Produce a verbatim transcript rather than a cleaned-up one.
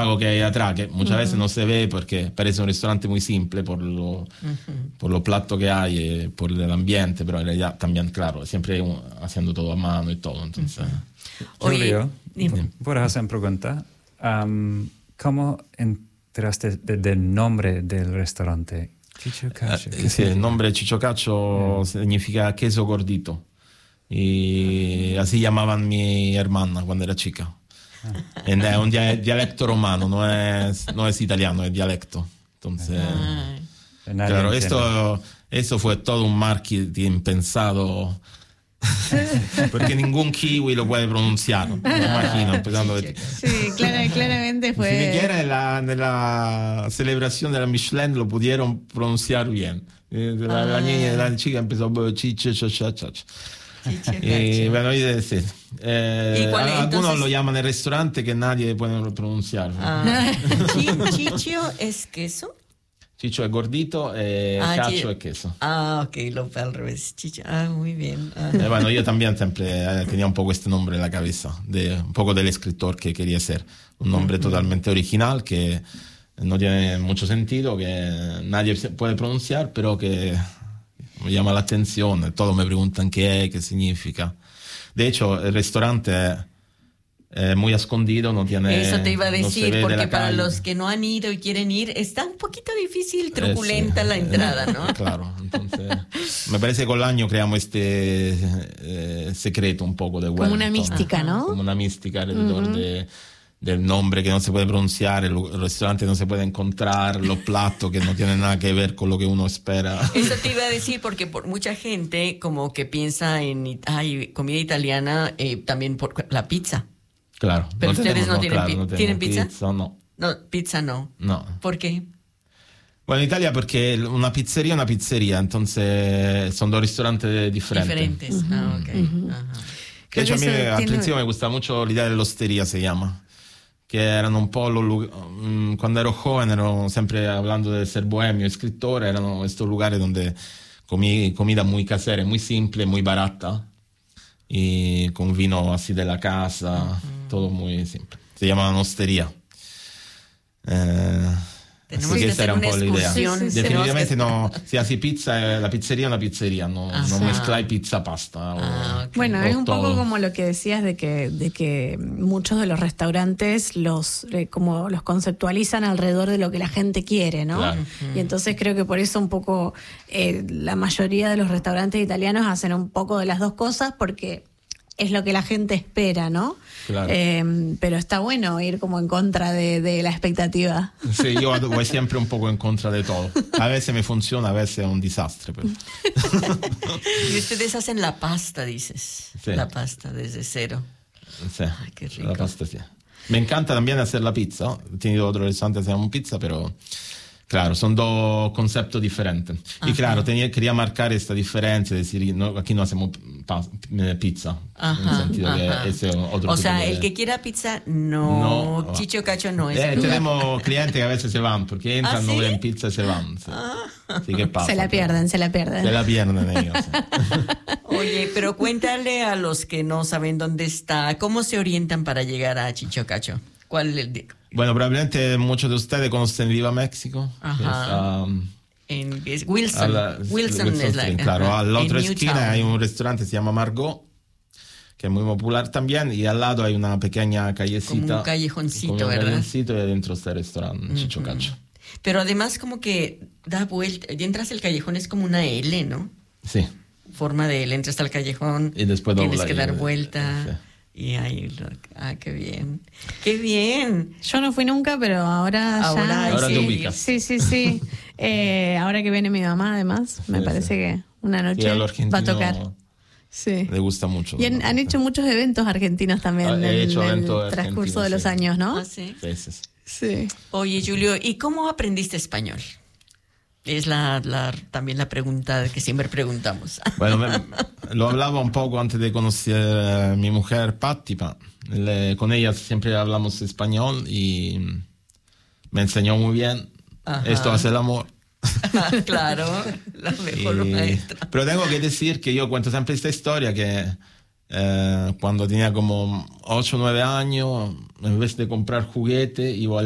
lago que hay atrás, que muchas Uh-huh. veces no se ve porque parece un restaurante muy simple por lo, uh-huh. por los platos que hay y por el ambiente, pero en realidad también, claro, siempre un, haciendo todo a mano y todo. Entonces, uh-huh. Julio, ¿puedo hacer una pregunta? Um, ¿Cómo enteraste de, del nombre del restaurante? Chicho Cacho. Eh, sí, el nombre Chicho Cacho yeah. significa queso gordito. Y así llamaban mi hermana cuando era chica. Ah. Es un dialecto romano, no es, no es italiano, es dialecto. Entonces, ah. claro, esto, esto fue todo un marketing pensado. Porque ningún kiwi lo puede pronunciar, me imagino, empezando de... Sí, clara, claramente fue... Ni siquiera en la, en la celebración de la Michelin lo pudieron pronunciar bien. La, ah. la niña, la chica empezó chiche, chacha, chacha. Y bueno, y, sí. eh, ¿Y cuál, algunos entonces... lo llaman el restaurante que nadie puede pronunciar. Ah. ¿Chicho es queso? Chicho es gordito, eh, ah, Cacho es queso. Ah, ok, lo fue al revés. Chicho, ah, muy bien. Ah. Eh, bueno, yo también siempre eh, tenía un poco este nombre en la cabeza, de, un poco del escritor que quería ser. Un nombre uh-huh. totalmente original, que no tiene mucho sentido, que nadie puede pronunciar, pero que me llama la atención. Todos me preguntan qué es, qué significa. De hecho, el restaurante... Eh, muy escondido, no tiene... Eso te iba a decir, no porque para calle. Los que no han ido y quieren ir, está un poquito difícil, truculenta eh, sí. la entrada, ¿no? Claro, entonces me parece que con el año creamos este eh, secreto un poco de Wellington. Como una mística, ¿no? Como una mística alrededor uh-huh. de, del nombre que no se puede pronunciar, el, el restaurante no se puede encontrar, los platos que no tienen nada que ver con lo que uno espera. Eso te iba a decir, porque por mucha gente como que piensa en ay, comida italiana, eh, también por la pizza. Claro. Pero no ustedes tenemos, no, no tienen, claro, pi- no ¿tienen pizza? pizza. No. No, pizza no. No. ¿Por qué? Bueno, en Italia porque una pizzería es una pizzería, entonces son dos restaurantes diferentes. Diferentes, uh-huh. ah, ok. Uh-huh. De hecho, a mí tiene... al principio me gusta mucho l'idea dell'osteria, se llama, que eran un po' los, cuando ero joven, ero siempre hablando de ser bohemio, escritor, erano estos lugares donde comí comida muy casera, muy simple, muy barata. Y con vino así de la casa, uh-huh. todo muy simple. Se llama ostería. Eh, Tenemos que hacer una excursión. Sí, sí, definitivamente que... no, si así pizza, la pizzería es una pizzería, no, no mezcláis pizza pasta. O, ah, okay. Bueno, o es un todo. Poco como lo que decías de que, de que muchos de los restaurantes los, eh, como los conceptualizan alrededor de lo que la gente quiere, ¿no? Claro. Y entonces creo que por eso un poco eh, la mayoría de los restaurantes italianos hacen un poco de las dos cosas porque es lo que la gente espera, ¿no? Claro. Eh, pero está bueno ir como en contra de, de la expectativa. Sí, yo voy siempre un poco en contra de todo. A veces me funciona, a veces es un desastre. Pero... Y ustedes hacen la pasta, dices. Sí. La pasta desde cero. Sí, ay, qué rico. La pasta sí. Me encanta también hacer la pizza. He tenido otro restaurante que se llama pizza, pero... Claro, son dos conceptos diferentes. Ajá. Y claro, tenía, quería marcar esta diferencia, decir, no, aquí no hacemos pa, pizza. Ajá, en el sentido ajá. que ese es otro o sea, de... el que quiera pizza, no, no. Chicho Cacho no es. Eh, tenemos clientes que a veces se van, porque entran, ¿ah, sí? No ven pizza y se van. Sí. Ah. Así que pasa. Se la pierden, se la pierden. Se la pierden ellos. Sí. Oye, pero cuéntale a los que no saben dónde está, ¿cómo se orientan para llegar a Chicho Cacho? ¿Cuál es el... Bueno, probablemente muchos de ustedes conocen Viva México. Ajá. Es, um, en es Wilson. La, Wilson, Wilson es la... Claro, a la otra esquina Newtown. Hay un restaurante que se llama Margot, que es muy popular también, y al lado hay una pequeña callecita. Como un callejoncito, como un ¿verdad? callejoncito y adentro está el restaurante, uh-huh. Chicho Cacho. Pero además como que da vuelta, y entras al callejón, es como una L, ¿no? Sí. Forma de L, entras al callejón, y después tienes que y, dar vuelta. Sí. Y ahí, ah, qué bien, qué bien. Yo no fui nunca, pero ahora, ahora ya. Ahora sí, te ubicas. Sí, sí, sí. eh, ahora que viene mi mamá, además, me sí, parece sí. que una noche va a tocar. Sí. Le gusta mucho. Y han, han hecho muchos eventos argentinos también ah, en, en el transcurso de los sí. años, ¿no? ¿Ah, sí? Sí, sí. Sí. Oye, Julio, ¿y cómo aprendiste español? Es la, la, también la pregunta que siempre preguntamos. Bueno, me, lo hablaba un poco antes de conocer a mi mujer, Patti. Le, con ella siempre hablamos español y me enseñó muy bien. Ajá. Esto hace el amor. Claro, la mejor y, maestra. Pero tengo que decir que yo cuento siempre esta historia que eh, cuando tenía como ocho o nueve años, en vez de comprar juguete, iba